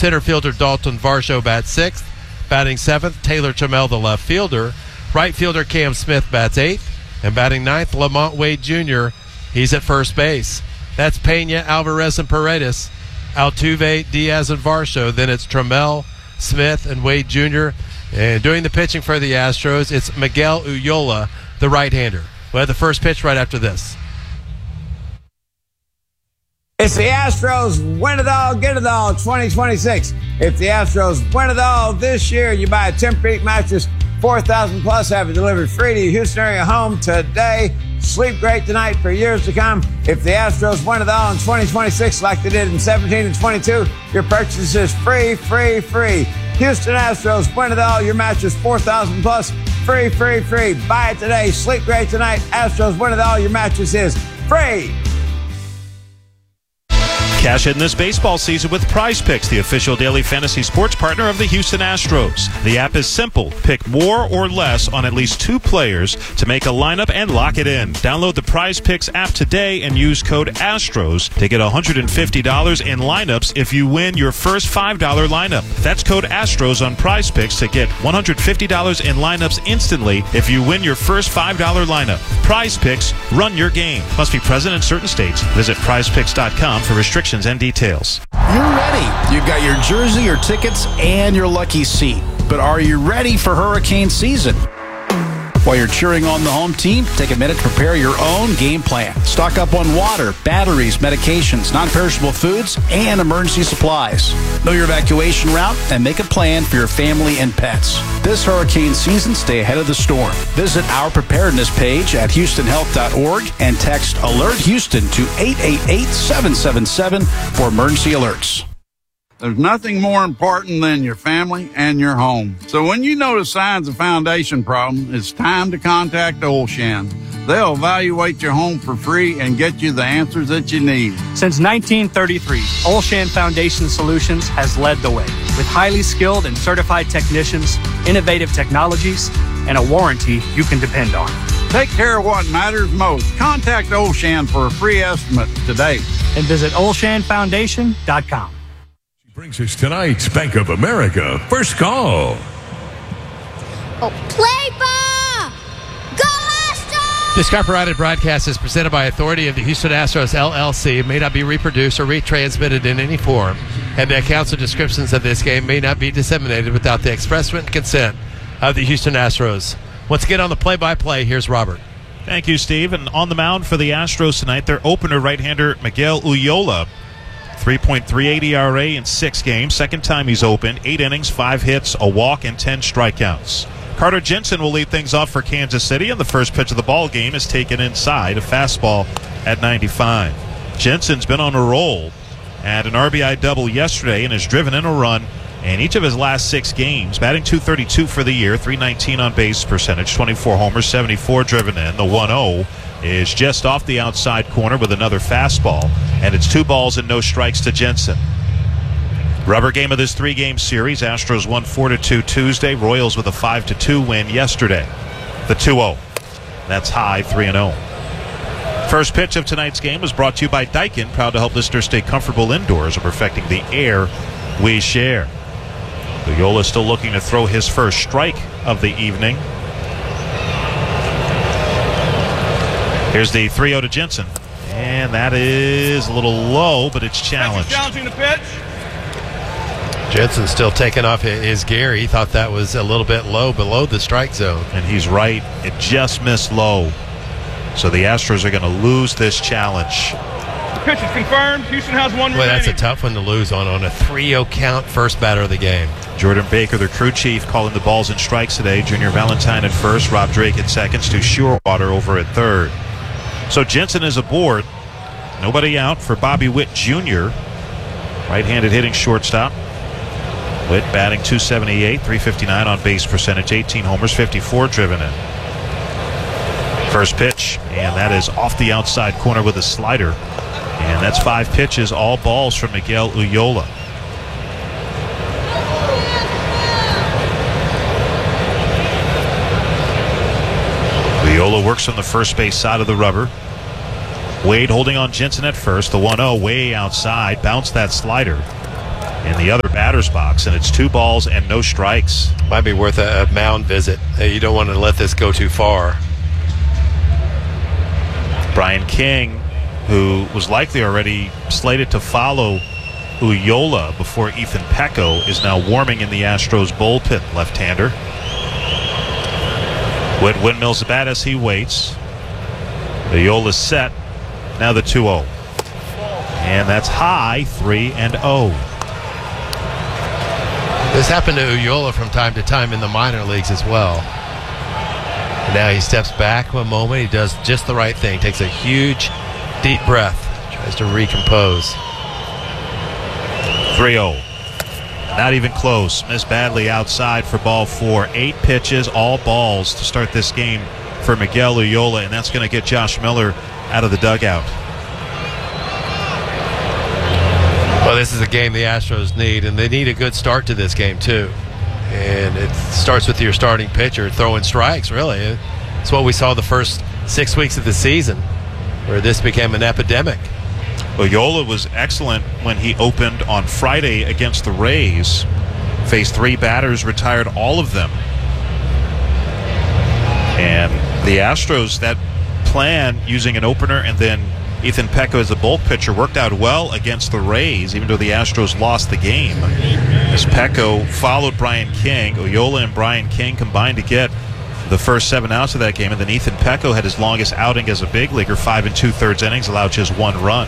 Center fielder Dalton Varsho bats sixth. Batting seventh, Taylor Chamel, the left fielder. Right fielder Cam Smith bats eighth. And batting ninth, Lamont Wade Jr. He's at first base. That's Pena, Alvarez, and Paredes. Altuve, Diaz, and Varsho. Then it's Trammell, Smith, and Wade Jr. And doing the pitching for the Astros, it's Miguel Ulloa, the right-hander. We'll have the first pitch right after this. It's the Astros win it all, get it all 2026. If the Astros win it all this year, you buy a Tempur-Pedic mattress, 4,000 plus, have it delivered free to your Houston area home today. Sleep great tonight for years to come. If the Astros win it all in 2026 like they did in 17 and 22, your purchase is free, free, free. Houston Astros win it all, your mattress 4,000 plus, free, free, free. Buy it today. Sleep great tonight. Astros win it all, your mattress is free. Cash in this baseball season with Prize Picks, the official daily fantasy sports partner of the Houston Astros. The app is simple. Pick more or less on at least 2 players to make a lineup and lock it in. Download the Prize Picks app today and use code ASTROS to get $150 in lineups if you win your first $5 lineup. That's code ASTROS on Prize Picks to get $150 in lineups instantly if you win your first $5 lineup. Prize Picks, run your game. Must be present in certain states. Visit prizepicks.com for restrictions and details. You're ready. You've got your jersey, your tickets, and your lucky seat. But are you ready for hurricane season? While you're cheering on the home team, take a minute to prepare your own game plan. Stock up on water, batteries, medications, non-perishable foods, and emergency supplies. Know your evacuation route and make a plan for your family and pets. This hurricane season, stay ahead of the storm. Visit our preparedness page at HoustonHealth.org and text Alert Houston to 888-777 for emergency alerts. There's nothing more important than your family and your home. So when you notice signs of foundation problem, it's time to contact Olshan. They'll evaluate your home for free and get you the answers that you need. Since 1933, Olshan Foundation Solutions has led the way with highly skilled and certified technicians, innovative technologies, and a warranty you can depend on. Take care of what matters most. Contact Olshan for a free estimate today. And visit OlshanFoundation.com. Brings us tonight's Bank of America First Call. Play ball! Go Astros! This copyrighted broadcast is presented by authority of the Houston Astros, LLC. It may not be reproduced or retransmitted in any form, and the accounts or descriptions of this game may not be disseminated without the express written consent of the Houston Astros. Once again on the play-by-play, here's Robert. Thank you, Steve. And on the mound for the Astros tonight, their opener right-hander Miguel Ulloa. 3.38 ERA in 6 games. Second time he's opened. 8 innings, 5 hits, a walk, and 10 strikeouts. Carter Jensen will lead things off for Kansas City, and the first pitch of the ball game is taken inside, a fastball at 95. Jensen's been on a roll. Had an RBI double yesterday and has driven in a run in each of his last 6 games. Batting .232 for the year, .319 on base percentage, 24 homers, 74 driven in. The 1-0 is just off the outside corner with another fastball, and it's 2 balls and no strikes to Jensen. Rubber game of this 3-game series. Astros won 4-2 Tuesday. Royals with a 5-2 win yesterday. The 2-0. That's high, 3-0. First pitch of tonight's game was brought to you by Daikin, proud to help listeners stay comfortable indoors and perfecting the air we share. Ulloa still looking to throw his first strike of the evening. Here's the 3-0 to Jensen. And that is a little low, but it's challenged. Challenging the pitch. Jensen's still taking off his gear. He thought that was a little bit low, below the strike zone. And he's right. It just missed low. So the Astros are going to lose this challenge. The pitch is confirmed. Houston has one remaining. That's a tough one to lose on a 3-0 count, first batter of the game. Jordan Baker, the crew chief, calling the balls and strikes today. Junior Valentine at first, Rob Drake at second, Stu Shearwater over at third. So Jensen is aboard. Nobody out for Bobby Witt Jr., right-handed hitting shortstop. Witt batting .278, .359 on base percentage, 18 homers, 54 driven in. First pitch, and that is off the outside corner with a slider. And that's 5 pitches, all balls from Miguel Ulloa. Ulloa works on the first base side of the rubber. Wade holding on Jensen at first. The 1-0 way outside. Bounced that slider. in the other batter's box, and it's 2 balls and no strikes. Might be worth a mound visit. You don't want to let this go too far. Brian King, who was likely already slated to follow Ullola before Ethan Pecco, is now warming in the Astros bullpen, left-hander. Witt windmills the bat as he waits. Ullola's set. Now the 2-0. And that's high, 3-0. This happened to Ullola from time to time in the minor leagues as well. Now he steps back one moment. He does just the right thing. Takes a huge, deep breath. Tries to recompose. 3-0. Not even close. Missed badly outside for ball 4. 8 pitches, all balls to start this game for Miguel Ullola, and that's going to get Josh Miller out of the dugout. Well, this is a game the Astros need, and they need a good start to this game, too. And it starts with your starting pitcher throwing strikes, really. It's what we saw the first 6 weeks of the season, where this became an epidemic. Ullola was excellent when he opened on Friday against the Rays. Faced 3 batters, retired all of them. And the Astros, that plan using an opener and then Ethan Pecco as a bulk pitcher worked out well against the Rays, even though the Astros lost the game. As Pecco followed Brian King, Ullola and Brian King combined to get the first 7 outs of that game, and then Ethan Pecco had his longest outing as a big leaguer, 5 2/3 innings, allowed just 1 run.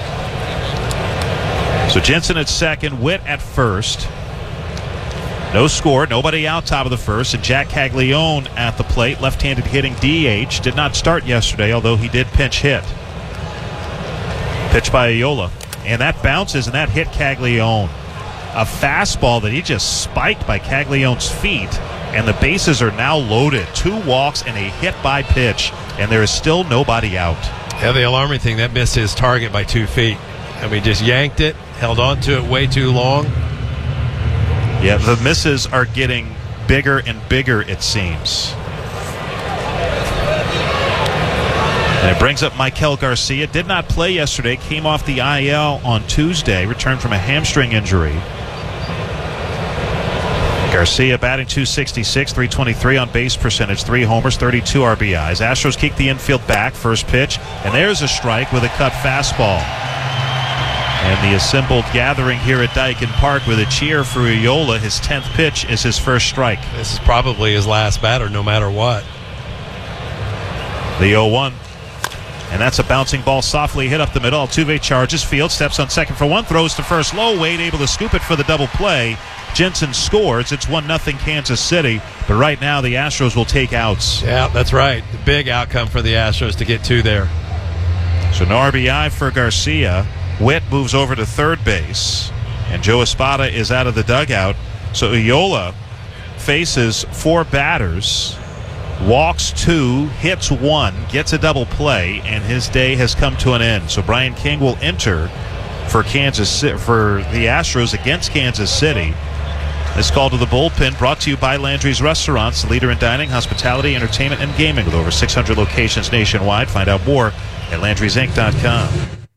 So Jensen at second, Witt at first. No score, nobody out top of the first, and Jack Caglione at the plate, left-handed hitting DH. Did not start yesterday, although he did pinch hit. Pitch by Ullola, and that bounces, and that hit Caglione. A fastball that he just spiked by Caglione's feet, and the bases are now loaded. 2 walks and a hit by pitch, and there is still nobody out. Yeah, the alarming thing, that missed his target by 2 feet. I mean, just yanked it, held on to it way too long. Yeah, the misses are getting bigger and bigger, it seems. And it brings up Michael Garcia. Did not play yesterday. Came off the IL on Tuesday. Returned from a hamstring injury. Garcia batting .266, .323 on base percentage, 3 homers, 32 RBIs. Astros kick the infield back, first pitch, and there's a strike with a cut fastball. And the assembled gathering here at Daikin Park with a cheer for Ullola. His 10th pitch is his first strike. This is probably his last batter, no matter what. The 0-1. And that's a bouncing ball softly hit up the middle. Altuve charges field, steps on second for 1, throws to first low. Wade able to scoop it for the double play. Jensen scores. It's 1-0 Kansas City. But right now the Astros will take outs. Yeah, that's right. The big outcome for the Astros to get 2 there. So no RBI for Garcia. Witt moves over to third base, and Joe Espada is out of the dugout. So Ullola faces 4 batters, walks 2, hits 1, gets a double play, and his day has come to an end. So Brian King will enter for the Astros against Kansas City. This call to the bullpen brought to you by Landry's Restaurants, the leader in dining, hospitality, entertainment, and gaming with over 600 locations nationwide. Find out more at Landry'sInc.com.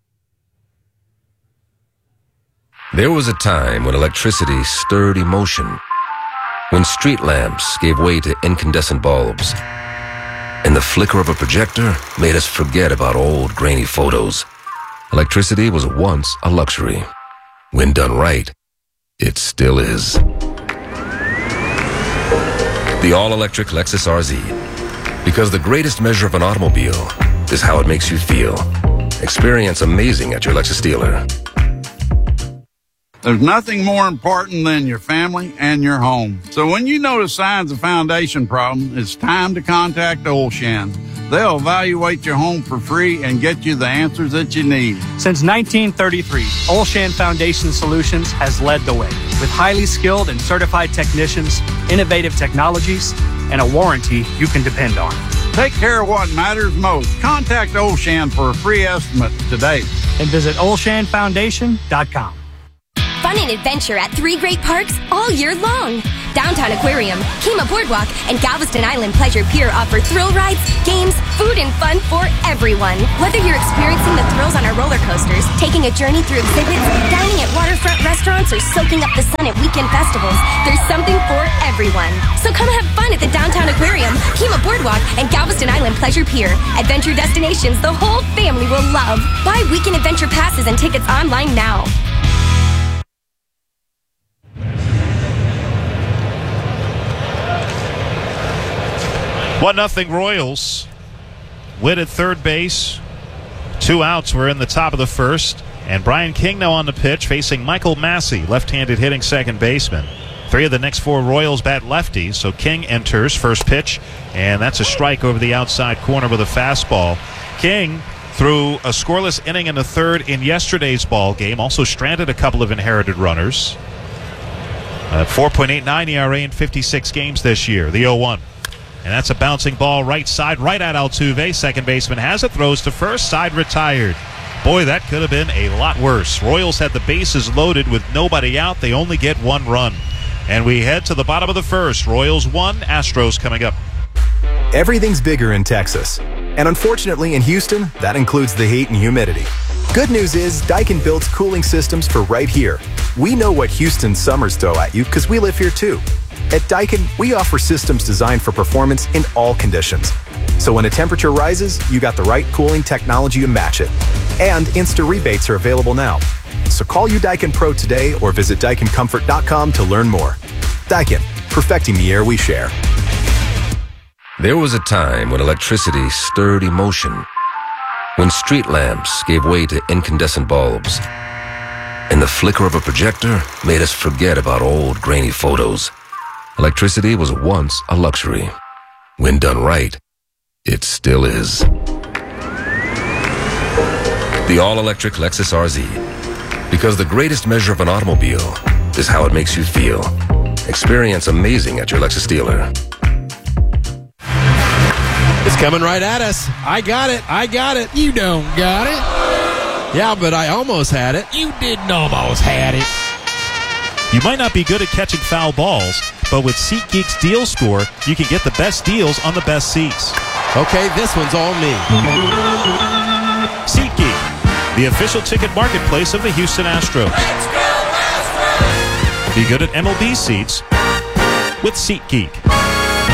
There was a time when electricity stirred emotion, when street lamps gave way to incandescent bulbs, and the flicker of a projector made us forget about old grainy photos. Electricity was once a luxury. When done right, it still is. The all-electric Lexus RZ. Because the greatest measure of an automobile is how it makes you feel. Experience amazing at your Lexus dealer. There's nothing more important than your family and your home. So when you notice signs of foundation problem, it's time to contact Olshan. They'll evaluate your home for free and get you the answers that you need. Since 1933, Olshan Foundation Solutions has led the way with highly skilled and certified technicians, innovative technologies, and a warranty you can depend on. Take care of what matters most. Contact Olshan for a free estimate today. And visit olshanfoundation.com. Fun and adventure at 3 great parks all year long. Downtown Aquarium, Kemah Boardwalk, and Galveston Island Pleasure Pier offer thrill rides, games, food, and fun for everyone. Whether you're experiencing the thrills on our roller coasters, taking a journey through exhibits, dining at waterfront restaurants, or soaking up the sun at weekend festivals, there's something for everyone. So come have fun at the Downtown Aquarium, Kemah Boardwalk, and Galveston Island Pleasure Pier. Adventure destinations the whole family will love. Buy weekend adventure passes and tickets online now. 1-0 Royals. Witt at third base. 2 outs. We're in the top of the first. And Brian King now on the pitch facing Michael Massey, left-handed hitting second baseman. 3 of the next 4 Royals bat lefties. So King enters first pitch, and that's a strike over the outside corner with a fastball. King threw a scoreless inning in the third in yesterday's ball game. Also stranded a couple of inherited runners. 4.89 ERA in 56 games this year. The 0-1. And that's a bouncing ball right side, right at Altuve. Second baseman has it, throws to first, side retired. Boy, that could have been a lot worse. Royals had the bases loaded with nobody out. They only get 1 run. And we head to the bottom of the first. Royals 1, Astros coming up. Everything's bigger in Texas. And unfortunately in Houston, that includes the heat and humidity. Good news is Daikin builds cooling systems for right here. We know what Houston's summers throw at you because we live here too. At Daikin, we offer systems designed for performance in all conditions. So when a temperature rises, you got the right cooling technology to match it. And Insta rebates are available now. So call your Daikin Pro today or visit DaikinComfort.com to learn more. Daikin, perfecting the air we share. There was a time when electricity stirred emotion, when street lamps gave way to incandescent bulbs, and the flicker of a projector made us forget about old grainy photos. Electricity was once a luxury. When done right, it still is. The all-electric Lexus RZ. Because the greatest measure of an automobile is how it makes you feel. Experience amazing at your Lexus dealer. It's coming right at us. I got it. You don't got it. Yeah, but I almost had it. You didn't almost had it. You might not be good at catching foul balls, but with SeatGeek's Deal Score, you can get the best deals on the best seats. Okay, this one's all me. SeatGeek, the official ticket marketplace of the Houston Astros. Let's go Astros! Be good at MLB seats with SeatGeek.